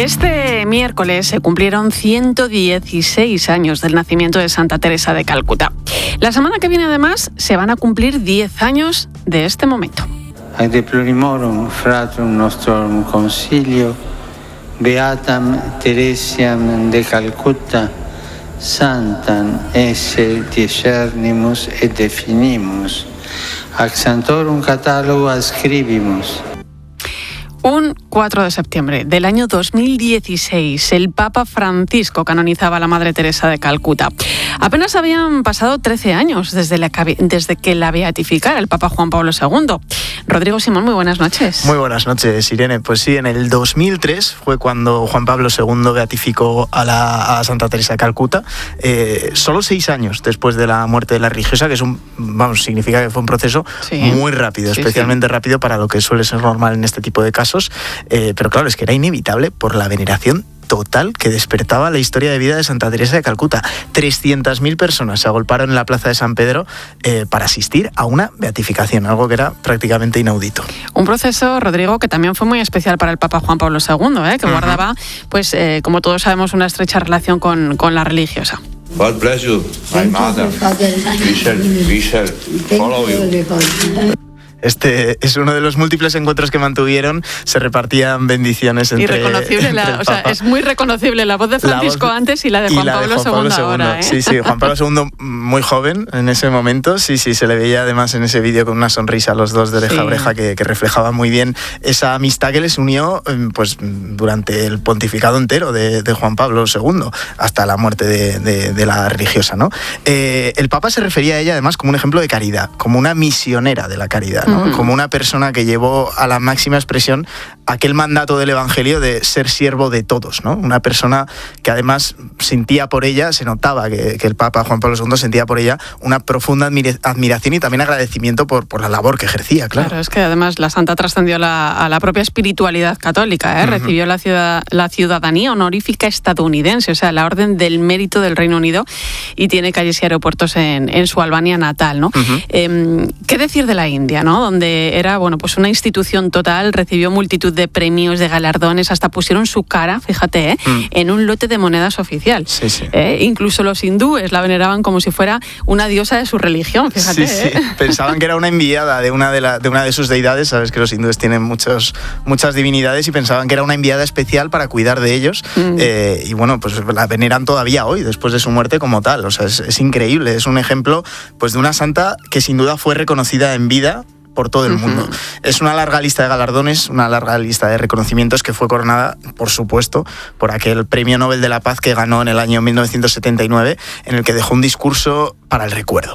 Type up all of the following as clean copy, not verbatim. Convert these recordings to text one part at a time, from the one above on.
Este miércoles se cumplieron 116 años del nacimiento de Santa Teresa de Calcuta. La semana que viene, además, se van a cumplir 10 años de este momento. Ad deplorimorum fratrum nostrum concilio, beatam Teresiam de Calcutta, santam esse discernimus et definimus, ac santorum catalogo ascribimus. Un 4 de septiembre del año 2016, el Papa Francisco canonizaba a la Madre Teresa de Calcuta. Apenas habían pasado 13 años desde que la beatificara el Papa Juan Pablo II. Rodrigo Simón, muy buenas noches. Muy buenas noches, Irene. Pues sí, en el 2003 fue cuando Juan Pablo II beatificó a Santa Teresa de Calcuta, solo 6 años después de la muerte de la religiosa, que significa que fue un proceso muy rápido, especialmente rápido para lo que suele ser normal en este tipo de casos. Pero claro, es que era inevitable por la veneración total que despertaba la historia de vida de Santa Teresa de Calcuta. 300.000 personas se agolparon en la plaza de San Pedro para asistir a una beatificación, algo que era prácticamente inaudito. Un proceso, Rodrigo, que también fue muy especial para el Papa Juan Pablo II, que guardaba, pues, como todos sabemos, una estrecha relación con la religiosa. God bless you, my mother. We shall follow you. Este es uno de los múltiples encuentros que mantuvieron, se repartían bendiciones entre... Y reconocible, es muy reconocible la voz de Francisco antes y la de Juan Pablo II ahora. Sí, Juan Pablo II muy joven en ese momento, sí, se le veía además en ese vídeo con una sonrisa a los dos de oreja a oreja que reflejaba muy bien esa amistad que les unió pues durante el pontificado entero de Juan Pablo II, hasta la muerte de la religiosa, ¿no? El Papa se refería a ella además como un ejemplo de caridad, como una misionera de la caridad, ¿no? Como una persona que llevó a la máxima expresión aquel mandato del Evangelio de ser siervo de todos, ¿no? Una persona que además sentía por ella, se notaba que el Papa Juan Pablo II sentía por ella una profunda admiración y también agradecimiento por la labor que ejercía, claro. Claro, es que además la santa trascendió a la propia espiritualidad católica, recibió la ciudadanía honorífica estadounidense, o sea, la Orden del Mérito del Reino Unido, y tiene calles y aeropuertos en su Albania natal, ¿no? ¿Qué decir de la India, ¿no? Donde era, pues una institución total, recibió multitud de premios, de galardones, hasta pusieron su cara, fíjate, en un lote de monedas oficial. Sí. Incluso los hindúes la veneraban como si fuera una diosa de su religión, fíjate. Sí. Pensaban que era una enviada de una de sus deidades, sabes que los hindúes tienen muchas divinidades, y pensaban que era una enviada especial para cuidar de ellos, y pues la veneran todavía hoy, después de su muerte como tal. O sea, es increíble, es un ejemplo pues de una santa que sin duda fue reconocida en vida por todo el mundo. Es una larga lista de galardones, una larga lista de reconocimientos, que fue coronada, por supuesto, por aquel Premio Nobel de la Paz que ganó en el año 1979, en el que dejó un discurso para el recuerdo.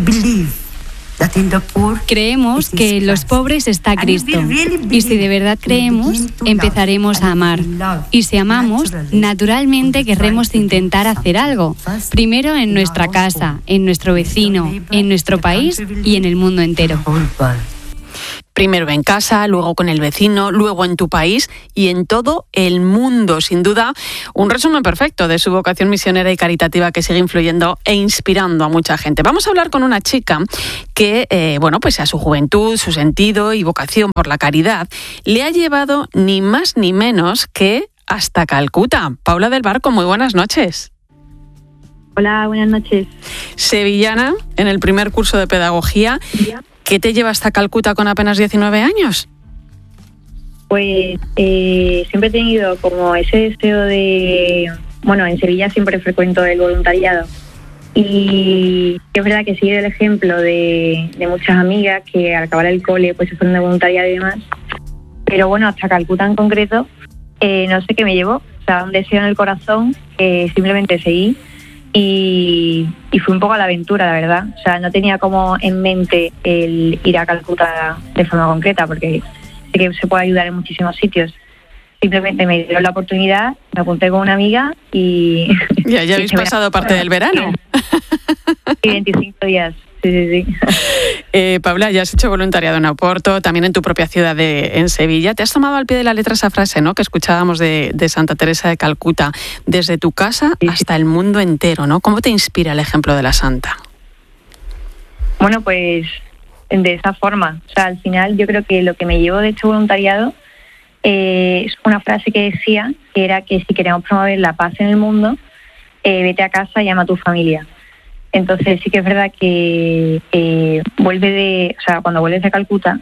Creemos que en los pobres está Cristo, y si de verdad creemos, empezaremos a amar. Y si amamos, naturalmente querremos intentar hacer algo, primero en nuestra casa, en nuestro vecino, en nuestro país y en el mundo entero. Primero en casa, luego con el vecino, luego en tu país y en todo el mundo. Sin duda, un resumen perfecto de su vocación misionera y caritativa, que sigue influyendo e inspirando a mucha gente. Vamos a hablar con una chica que, pues a su juventud, su sentido y vocación por la caridad le ha llevado ni más ni menos que hasta Calcuta. Paula del Barco, muy buenas noches. Hola, buenas noches. Sevillana, en el primer curso de pedagogía. ¿Qué te lleva hasta Calcuta con apenas 19 años? Pues siempre he tenido como ese deseo de... en Sevilla siempre frecuento el voluntariado. Y es verdad que sigo el ejemplo de muchas amigas que al acabar el cole pues se fueron de voluntariado y demás. Pero hasta Calcuta en concreto, no sé qué me llevó. O sea, un deseo en el corazón que simplemente seguí. Y fui un poco a la aventura, la verdad. O sea, no tenía como en mente el ir a Calcuta de forma concreta, porque sé que se puede ayudar en muchísimos sitios. Simplemente me dieron la oportunidad, me apunté con una amiga y... Ya habéis pasado parte del verano. Sí, 25 días. Sí. Paula, ya has hecho voluntariado en Oporto, también en tu propia ciudad en Sevilla. Te has tomado al pie de la letra esa frase, ¿no?, que escuchábamos de Santa Teresa de Calcuta, desde tu casa hasta el mundo entero, ¿no? ¿Cómo te inspira el ejemplo de la santa? Pues de esa forma. O sea, al final yo creo que lo que me llevo de este voluntariado es una frase que decía que era que si queremos promover la paz en el mundo, vete a casa y ama a tu familia. Entonces sí que es verdad que cuando vuelves de Calcuta,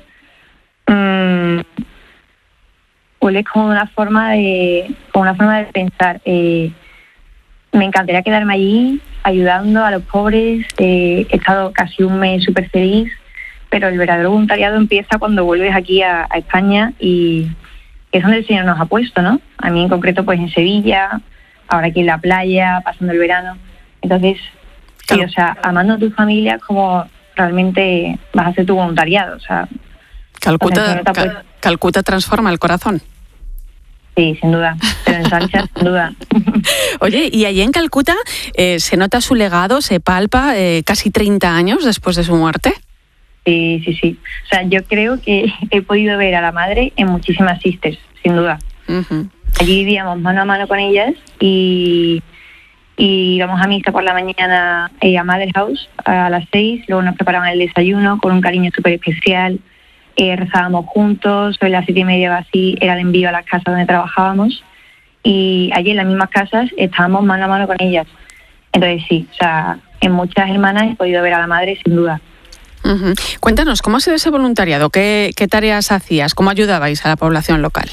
vuelves con una forma de pensar. Me encantaría quedarme allí ayudando a los pobres. He estado casi un mes súper feliz, pero el verdadero voluntariado empieza cuando vuelves aquí a España, y es donde el Señor nos ha puesto, ¿no? A mí en concreto, pues en Sevilla, ahora aquí en la playa, pasando el verano. Entonces, sí, o sea, amando a tu familia como realmente vas a hacer tu voluntariado. O sea, Calcuta transforma el corazón. Sí, sin duda, pero en Sánchez, sin duda. Oye, y allí en Calcuta se nota su legado, se palpa casi 30 años después de su muerte. Sí. O sea, yo creo que he podido ver a la madre en muchísimas sisters, sin duda. Uh-huh. Allí vivíamos mano a mano con ellas y íbamos a misa por la mañana a Mother House a las 6, luego nos preparaban el desayuno con un cariño súper especial. Rezábamos juntos, sobre las 7:30 o así era el envío a las casas donde trabajábamos, y allí en las mismas casas estábamos mano a mano con ellas. Entonces sí, o sea, en muchas hermanas he podido ver a la madre, sin duda. Uh-huh. Cuéntanos, ¿cómo ha sido ese voluntariado? ¿Qué tareas hacías? ¿Cómo ayudabais a la población local?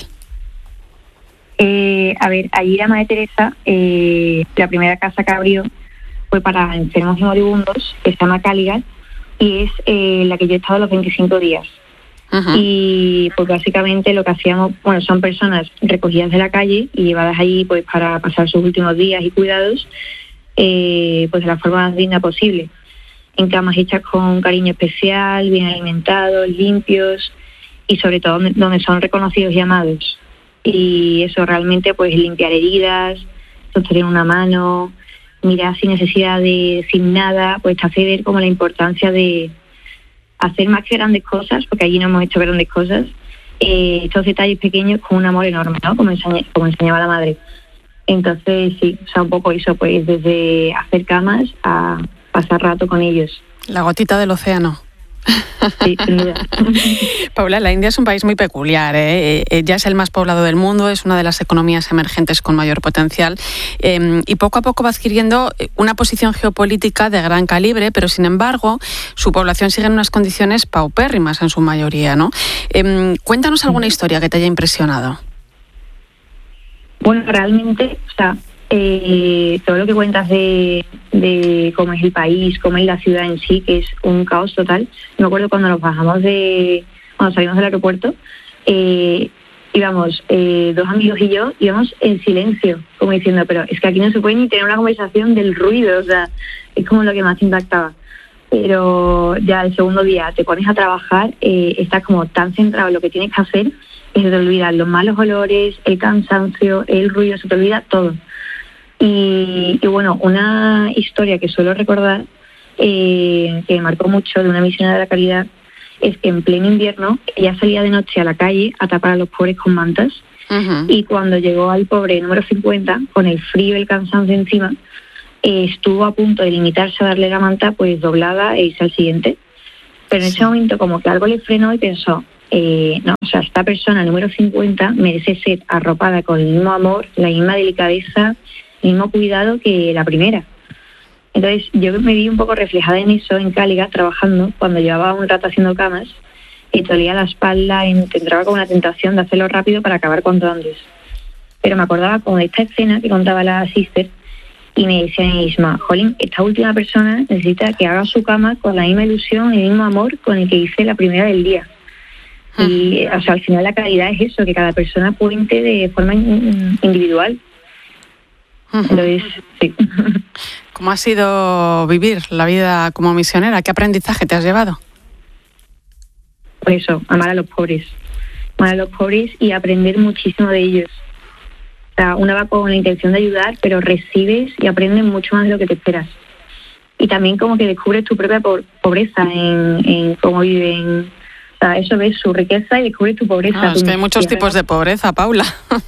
A ver, allí la Madre Teresa, la primera casa que abrió fue para enfermos y moribundos, que se llama Caligat, y es la que yo he estado los 25 días. Uh-huh. Y pues básicamente lo que hacíamos, son personas recogidas de la calle y llevadas allí pues para pasar sus últimos días y cuidados pues de la forma más digna posible, en camas hechas con cariño especial, bien alimentados, limpios, y sobre todo donde son reconocidos y amados. Y eso realmente, pues limpiar heridas, sostener una mano, mirar sin necesidad de decir nada, pues te hace ver como la importancia de hacer más que grandes cosas, porque allí no hemos hecho grandes cosas, estos detalles pequeños con un amor enorme, ¿no? Como enseñaba la madre. Entonces sí, o sea, un poco eso, pues desde hacer camas a pasar rato con ellos. La gotita del océano. Sí, sin duda. Paula, la India es un país muy peculiar, ya es el más poblado del mundo, es una de las economías emergentes con mayor potencial, y poco a poco va adquiriendo una posición geopolítica de gran calibre, pero sin embargo su población sigue en unas condiciones paupérrimas en su mayoría, ¿no? Cuéntanos alguna historia que te haya impresionado. Bueno, realmente, o sea, todo lo que cuentas de cómo es el país, cómo es la ciudad en sí, que es un caos total. Me acuerdo cuando cuando salimos del aeropuerto, íbamos dos amigos y yo, íbamos en silencio, como diciendo, pero es que aquí no se puede ni tener una conversación del ruido, o sea, es como lo que más impactaba. Pero ya el segundo día te pones a trabajar, estás como tan centrado en lo que tienes que hacer, que se te olvidan los malos olores, el cansancio, el ruido, se te olvida todo. Y bueno, una historia que suelo recordar, que me marcó mucho, de una misionera de la caridad, es que en pleno invierno ella salía de noche a la calle a tapar a los pobres con mantas. Uh-huh. Y cuando llegó al pobre número 50, con el frío y el cansancio encima, estuvo a punto de limitarse a darle la manta pues doblada e irse al siguiente. Pero en ese momento como que algo le frenó y pensó, no, o sea, esta persona número 50 merece ser arropada con el mismo amor, la misma delicadeza, el mismo cuidado que la primera. Entonces yo me vi un poco reflejada en eso en Caligat, trabajando, cuando llevaba un rato haciendo camas y te dolía la espalda y entraba con una tentación de hacerlo rápido para acabar cuanto antes. Pero me acordaba como de esta escena que contaba la sister y me decía a mí misma, jolín, esta última persona necesita que haga su cama con la misma ilusión y el mismo amor con el que hice la primera del día. Y o sea, al final la caridad es eso, que cada persona cuente de forma individual. Entonces, sí. ¿Cómo ha sido vivir la vida como misionera? ¿Qué aprendizaje te has llevado? Pues eso, amar a los pobres y aprender muchísimo de ellos. O sea, una va con la intención de ayudar, pero recibes y aprendes mucho más de lo que te esperas. Y también como que descubres tu propia pobreza en cómo viven. O sea, eso ves su riqueza y descubres tu pobreza. Es que hay muchos tipos de pobreza, Paula.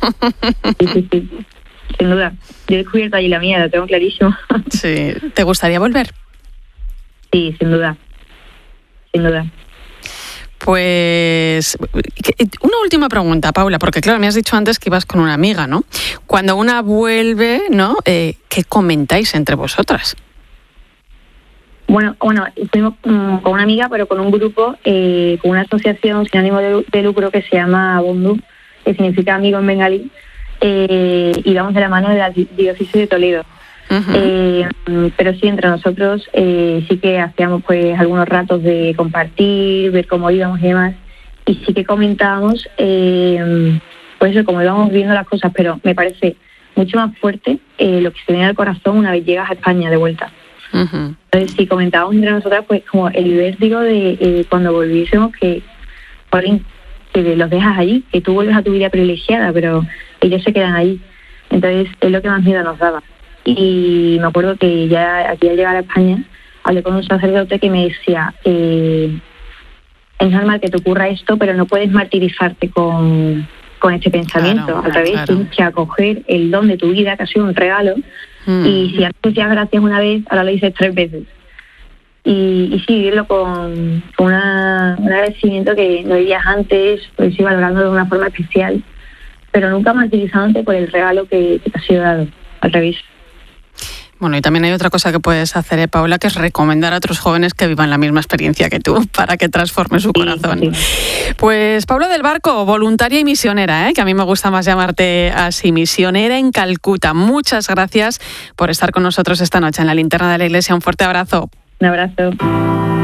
Sí. Sin duda. Yo he descubierto allí la mía, lo tengo clarísimo. Sí. ¿Te gustaría volver? Sí, sin duda. Pues una última pregunta, Paula, porque claro, me has dicho antes que ibas con una amiga, ¿no? Cuando una vuelve, ¿no? ¿Qué comentáis entre vosotras? Bueno, fuimos con una amiga, pero con un grupo, con una asociación sin ánimo de lucro que se llama Bondu, que significa amigo en bengalí, y vamos de la mano de la diócesis de Toledo. Uh-huh. Pero sí, entre nosotros sí que hacíamos pues algunos ratos de compartir, ver cómo íbamos y demás, y sí que comentábamos pues eso, cómo íbamos viendo las cosas, pero me parece mucho más fuerte lo que se viene al corazón una vez llegas a España de vuelta. Uh-huh. Entonces sí comentábamos entre nosotras pues como el vértigo de cuando volviésemos, que los dejas allí, que tú vuelves a tu vida privilegiada, pero ellos se quedan allí. Entonces es lo que más miedo nos daba. Y me acuerdo que ya aquí al llegar a España hablé con un sacerdote que me decía es normal que te ocurra esto, pero no puedes martirizarte con este pensamiento. Al revés, tienes que acoger el don de tu vida, que ha sido un regalo, y si antes decías gracias una vez, ahora lo dices 3 veces. Y sí, vivirlo con un agradecimiento que no vivías antes, pues sí, valorando de una forma especial, pero nunca martirizándote por el regalo que te ha sido dado, al revés. Bueno, y también hay otra cosa que puedes hacer, Paula, que es recomendar a otros jóvenes que vivan la misma experiencia que tú, para que transforme su corazón. Sí. Pues Paula del Barco, voluntaria y misionera, que a mí me gusta más llamarte así, misionera en Calcuta. Muchas gracias por estar con nosotros esta noche en la Linterna de la Iglesia. Un fuerte abrazo. Un abrazo.